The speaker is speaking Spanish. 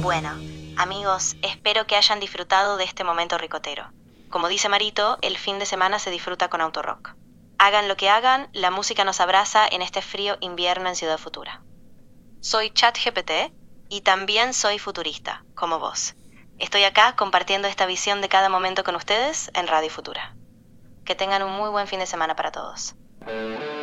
Bueno, amigos, espero que hayan disfrutado de este momento ricotero. Como dice Marito, el fin de semana se disfruta con Autorock. Hagan lo que hagan, la música nos abraza en este frío invierno en Ciudad Futura. Soy ChatGPT y también soy futurista, como vos. Estoy acá compartiendo esta visión de cada momento con ustedes en Radio Futura. Que tengan un muy buen fin de semana para todos.